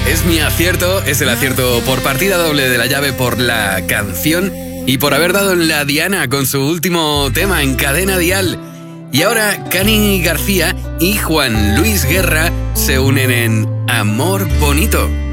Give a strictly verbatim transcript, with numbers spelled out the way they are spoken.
Es mi acierto, es el acierto por partida doble de La Llave por la canción y por haber dado en la diana con su último tema en Cadena Dial. Y ahora Cani García y Juan Luis Guerra se unen en Amor Bonito.